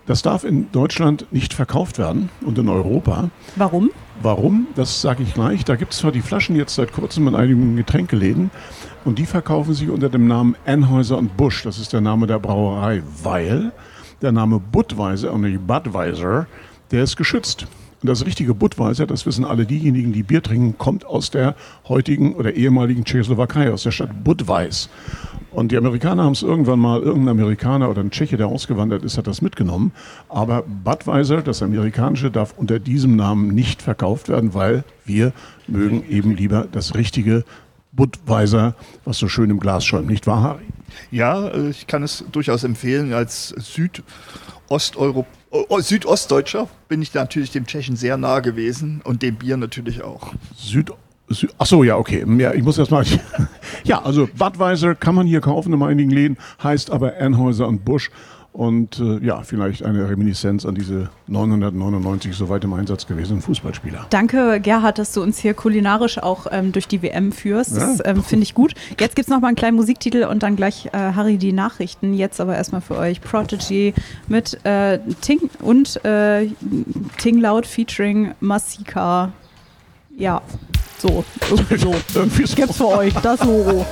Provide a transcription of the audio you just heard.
Das darf in Deutschland nicht verkauft werden und in Europa. Warum? Warum? Das sage ich gleich. Da gibt es zwar die Flaschen jetzt seit kurzem in einigen Getränkeläden und die verkaufen sich unter dem Namen Anheuser-Busch. Das ist der Name der Brauerei, weil der Name Budweiser, und nicht Budweiser, der ist geschützt. Und das richtige Budweiser, das wissen alle diejenigen, die Bier trinken, kommt aus der heutigen oder ehemaligen Tschechoslowakei, aus der Stadt Budweis. Und die Amerikaner haben es irgendwann mal, irgendein Amerikaner oder ein Tscheche, der ausgewandert ist, hat das mitgenommen. Aber Budweiser, das amerikanische, darf unter diesem Namen nicht verkauft werden, weil wir mögen eben lieber das richtige Budweiser, was so schön im Glas schäumt. Nicht wahr, Harry? Ja, ich kann es durchaus empfehlen. Als Südostdeutscher bin ich natürlich dem Tschechen sehr nah gewesen und dem Bier natürlich auch. Ach so, ja, okay. Ja, ich muss erst mal. Ja, also Budweiser kann man hier kaufen in einigen Läden, heißt aber Anheuser-Busch. Und ja, vielleicht eine Reminiszenz an diese 999 so weit im Einsatz gewesenen Fußballspieler. Danke, Gerhard, dass du uns hier kulinarisch auch durch die WM führst. Das finde ich gut. Jetzt gibt es noch mal einen kleinen Musiktitel und dann gleich, Harry, die Nachrichten. Jetzt aber erstmal für euch Prodigy mit Ting und Ting Loud featuring Masika. Ja, so, irgendwie so. Gibt's für euch, das Logo.